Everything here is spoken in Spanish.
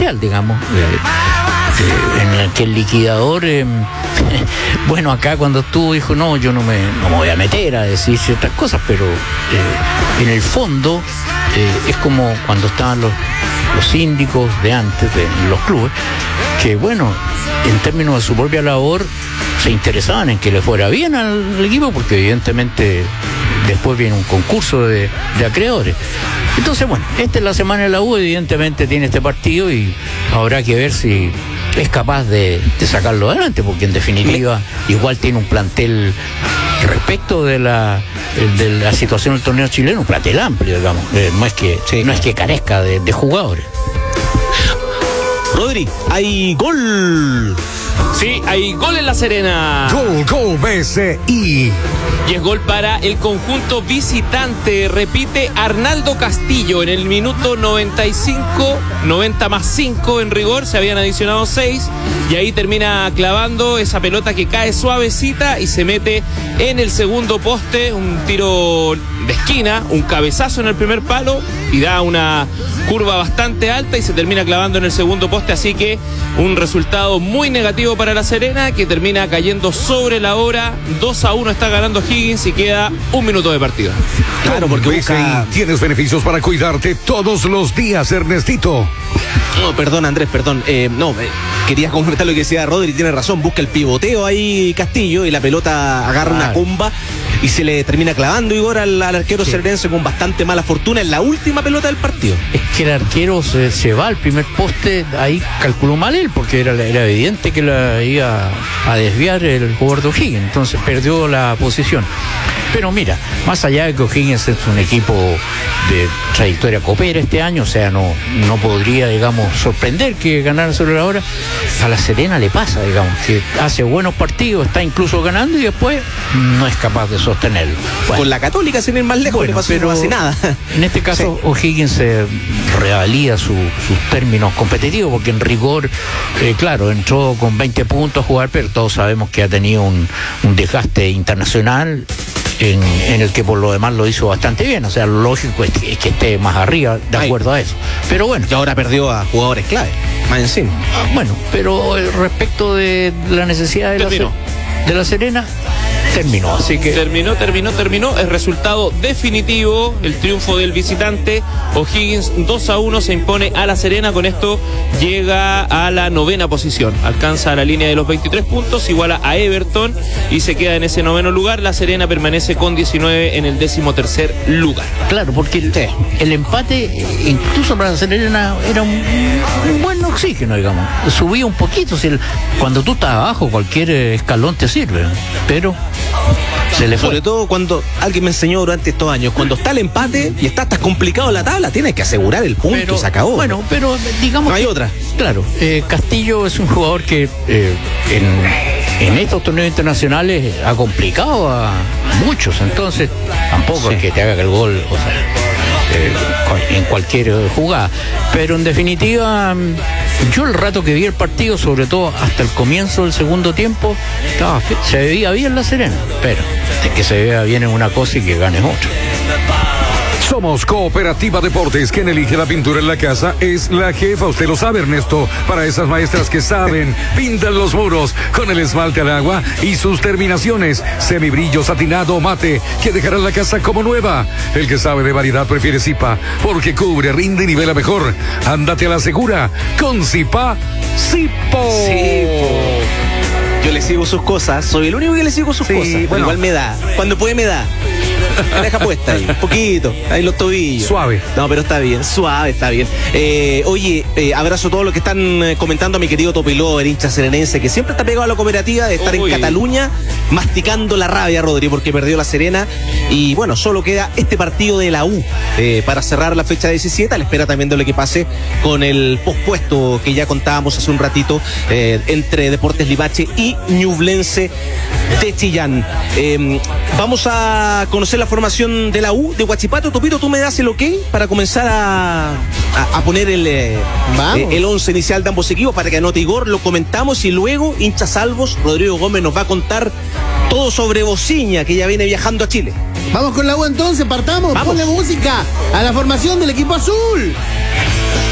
especial, digamos, en el que el liquidador, bueno, acá cuando estuvo dijo, no, yo no me voy a meter a decir ciertas cosas, pero en el fondo es como cuando estaban los síndicos de antes, de los clubes, que bueno, en términos de su propia labor, se interesaban en que le fuera bien al equipo, porque evidentemente después viene un concurso de acreedores. Entonces, bueno, esta es la semana de la U, evidentemente tiene este partido y habrá que ver si es capaz de sacarlo adelante, porque en definitiva igual tiene un plantel respecto de la situación del torneo chileno, un plantel amplio, digamos, no es que carezca de jugadores. Rodri, hay gol. Sí, hay gol en La Serena. Gol BCI. Y es gol para el conjunto visitante. Repite Arnaldo Castillo en el minuto 95, 90 más 5 en rigor, se habían adicionado 6. Y ahí termina clavando esa pelota que cae suavecita y se mete en el segundo poste. Un tiro de esquina, un cabezazo en el primer palo y da una curva bastante alta y se termina clavando en el segundo poste. Así que un resultado muy negativo para La Serena, que termina cayendo sobre la hora. 2-1 está ganando Higgins y queda 1 minuto de partido. Claro, porque BCI tienes beneficios para cuidarte todos los días, Ernestito. No, perdón, Andrés, perdón. Quería completar lo que decía Rodri, tiene razón. Busca el pivoteo ahí Castillo y la pelota agarra una comba y se le termina clavando Igor al arquero serenense con bastante mala fortuna en la última pelota del partido. Es que el arquero se va al primer poste, ahí calculó mal él, porque era evidente que la iba a desviar el jugador de O'Higgins, entonces perdió la posición. Pero mira, más allá de que O'Higgins es un equipo de trayectoria copera este año, o sea, no podría, digamos, sorprender que ganara sobre la hora. A La Serena le pasa, digamos, que hace buenos partidos, está incluso ganando y después no es capaz de sostenerlo. Bueno, con la Católica, sin ir más lejos, bueno, pero no hace nada. En este caso, sí, O'Higgins se revalida sus términos competitivos, porque en rigor, claro, entró con 20 puntos a jugar, pero todos sabemos que ha tenido un desgaste internacional en el que por lo demás lo hizo bastante bien. O sea, lo lógico es que esté más arriba, de acuerdo a eso. Pero bueno. Y ahora perdió a jugadores clave, más encima. Bueno, pero respecto de la necesidad de La Serena, terminó, así que... Terminó. Es resultado definitivo, el triunfo del visitante. O'Higgins 2-1 se impone a La Serena. Con esto llega a la 9ª posición. Alcanza la línea de los 23 puntos, iguala a Everton y se queda en ese 9º lugar. La Serena permanece con 19 en el 13º lugar. Claro, porque el empate, incluso para La Serena, era un buen oxígeno, digamos. Subía un poquito. Cuando tú estás abajo, cualquier escalón te sirve, pero... se le fue. Sobre todo cuando alguien me enseñó durante estos años, cuando está el empate y está complicado la tabla, tienes que asegurar el punto y se acabó. Bueno, pero digamos no hay otra. Claro, Castillo es un jugador que en estos torneos internacionales ha complicado a muchos, entonces tampoco es que te haga el gol, o sea, en cualquier jugada. Pero en definitiva, yo el rato que vi el partido, sobre todo hasta el comienzo del segundo tiempo, se veía bien La Serena, pero de que se vea bien es una cosa y que gane es otra. Somos Cooperativa Deportes. Quien elige la pintura en la casa es la jefa. Usted lo sabe, Ernesto. Para esas maestras que saben, pintan los muros con el esmalte al agua y sus terminaciones. Semibrillo, satinado, mate, que dejará la casa como nueva. El que sabe de variedad prefiere Zipa, porque cubre, rinde y nivela mejor. Ándate a la segura con Zipa Zipo. Yo le sigo sus cosas. Soy el único que le sigo sus cosas. Bueno, igual me da. Cuando puede me da. Me deja puesta ahí, un poquito, ahí los tobillos. Suave. No, pero está bien, suave, está bien. Oye, abrazo a todos los que están comentando, a mi querido Topiló, el hincha serenense, que siempre está pegado a la cooperativa, de estar en Cataluña, masticando la rabia, Rodri, porque perdió La Serena. Y bueno, solo queda este partido de la U para cerrar la fecha 17, a la espera también de lo que pase con el pospuesto que ya contábamos hace un ratito, entre Deportes Limache y Ñublense de Chillán. Vamos a conocer la formación de la U de Huachipato. Topito, tú me das el ok para comenzar a poner el 11 inicial de ambos equipos para que anote Igor, lo comentamos y luego, hinchas salvos, Rodrigo Gómez nos va a contar todo sobre Bociña, que ya viene viajando a Chile. Vamos con la U entonces, partamos. Ponle música a la formación del equipo azul.